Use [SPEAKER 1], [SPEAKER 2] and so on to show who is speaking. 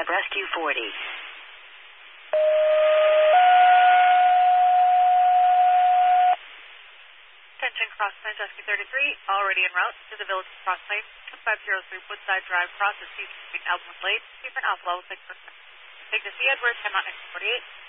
[SPEAKER 1] Rescue 40.
[SPEAKER 2] Attention, Cross Plains Rescue 33, already en route to the village of Cross Plains, 503 Woodside Drive, cross the street between Elmwood Lake, Chief and Alpha Level 6%. Take the C. Edwards, 10 Mountain 48.